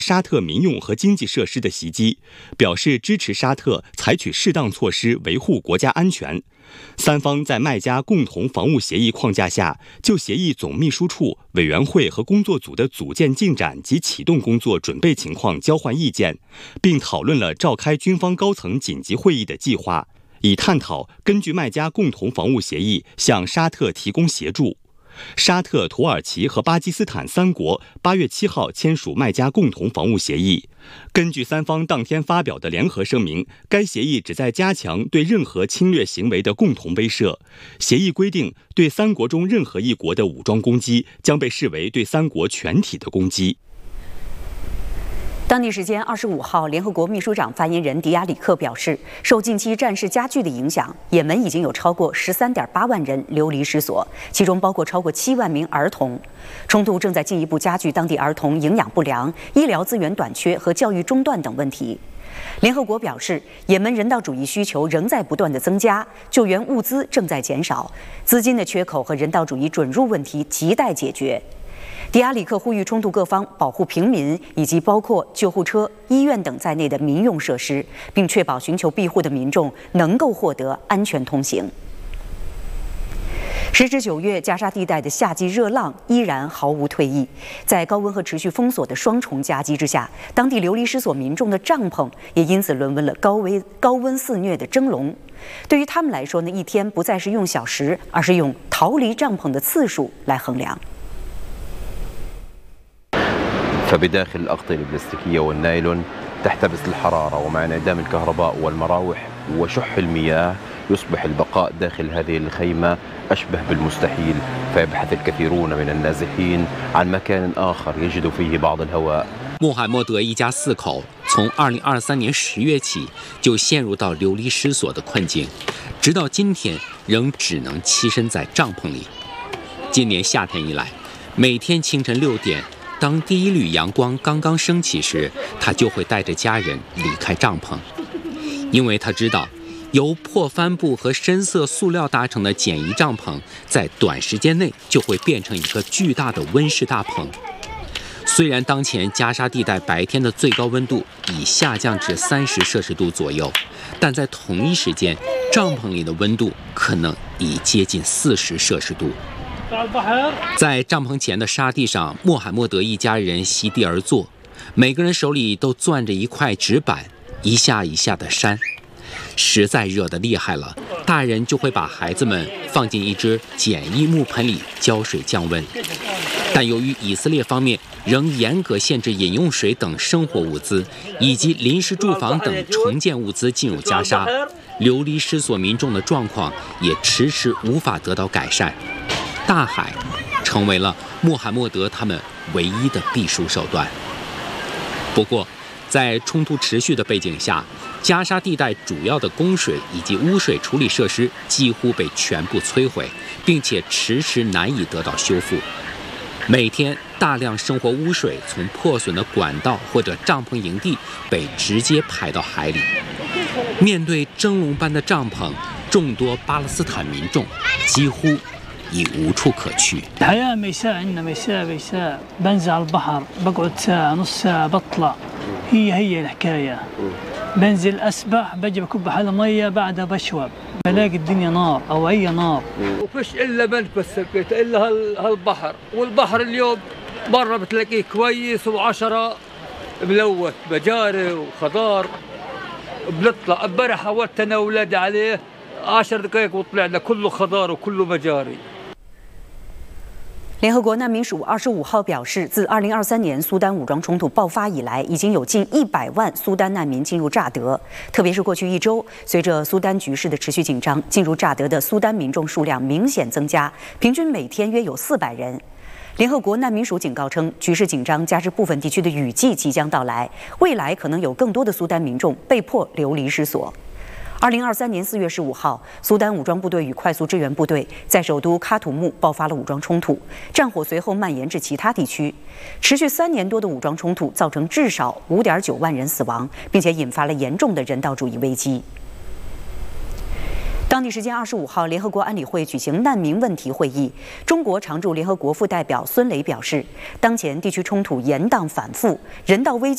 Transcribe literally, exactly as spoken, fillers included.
沙特民用和经济设施的袭击，表示支持沙特采取适当措施维护国家安全。三方在麦加共同防务协议框架下，就协议总秘书处、委员会和工作组的组建进展及启动工作准备情况交换意见，并讨论了召开军方高层紧急会议的计划，以探讨根据麦加共同防务协议向沙特提供协助。沙特、土耳其和巴基斯坦三国八月七号签署麦加共同防务协议。根据三方当天发表的联合声明，该协议旨在加强对任何侵略行为的共同威慑。协议规定，对三国中任何一国的武装攻击将被视为对三国全体的攻击。 当地时间二十五号，联合国秘书长发言人迪亚里克表示，受近期战事加剧的影响，也门已经有超过十三点八万人流离失所，其中包括超过七万名儿童。冲突正在进一步加剧当地儿童营养不良、医疗资源短缺和教育中断等问题。联合国表示，也门人道主义需求仍在不断的增加，救援物资正在减少，资金的缺口和人道主义准入问题亟待解决。迪亚里克呼吁冲突各方保护平民以及包括救护车、医院等在内的民用设施，并确保寻求庇护的民众能够获得安全通行。时至九月，加沙地带的夏季热浪依然毫无退役，在高温和持续封锁的双重夹击之下，当地流离失所民众的帐篷也因此沦为了高危高温肆虐的蒸笼。对于他们来说呢，一天不再是用小时，而是用逃离帐篷的次数来衡量。 فبداخل الأغطية البلاستيكية والنايلون تحتبس الحرارة، ومع انعدام الكهرباء والمراوح وشح المياه يصبح البقاء داخل هذه الخيمة أشبه بالمستحيل، فيبحث الكثيرون من النازحين عن مكان آخر يجد فيه بعض الهواء。 穆罕默德一家四口从二零二三年十月起就陷入到流离失所的困境，直到今天仍只能栖身在帐篷里。今年夏天以来，每天清晨六点。当第一缕阳光刚刚升起时，他就会带着家人离开帐篷，因为他知道，由破帆布和深色塑料搭成的简易帐篷，在短时间内就会变成一个巨大的温室大棚。虽然当前加沙地带白天的最高温度已下降至三十摄氏度左右，但在同一时间，帐篷里的温度可能已接近四十摄氏度。在帐篷前的沙地上，穆罕默德一家人席地而坐，每个人手里都攥着一块纸板，一下一下的扇。实在热得厉害了，大人就会把孩子们放进一只简易木盆里浇水降温。但由于以色列方面仍严格限制饮用水等生活物资，以及临时住房等重建物资进入加沙，流离失所民众的状况也迟迟无法得到改善。大海成为了穆罕默德他们唯一的避暑手段。不过，在冲突持续的背景下，加沙地带主要的供水以及污水处理设施几乎被全部摧毁，并且迟迟难以得到修复。每天，大量生活污水从破损的管道或者帐篷营地被直接排到海里。面对蒸笼般的帐篷，众多巴勒斯坦民众几乎已无处可去。 الحياة ميساء عندنا ميساء ميساء بنزل على البحر بقعد ساعة نص ساعة بطلع هي هي الحكاية بنزل أسبح بجي بكب حالة مية بعدها بشوب بلاقي الدنيا نار أو أي نار وفيش إلا بنك بس سكيت إلا هالبحر والبحر اليوم برا بتلاقيه كويس وعشرة ملوث مجاري وخضار بنطلع امبارح حولت أنا وأولادي عليه عشر دقائق وطلعنا كله خضار وكله مجاري。 联合国难民署二十五号表示，自二零二三年苏丹武装冲突爆发以来，已经有近一百万苏丹难民进入乍得。特别是过去一周，随着苏丹局势的持续紧张，进入乍得的苏丹民众数量明显增加，平均每天约有四百人。联合国难民署警告称，局势紧张加之部分地区的雨季即将到来，未来可能有更多的苏丹民众被迫流离失所。二零二三年四月十五号，苏丹武装部队与快速支援部队在首都喀土穆爆发了武装冲突，战火随后蔓延至其他地区。持续三年多的武装冲突造成至少五点九万人死亡，并且引发了严重的人道主义危机。当地时间二十五号，联合国安理会举行难民问题会议。中国常驻联合国副代表孙磊表示，当前地区冲突延宕反复，人道危机